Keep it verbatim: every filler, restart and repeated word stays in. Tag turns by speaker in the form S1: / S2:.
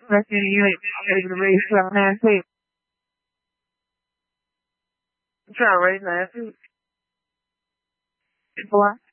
S1: That's you, you ain't able to raise seven and a half feet. I'm trying to raise nine feet. Boy.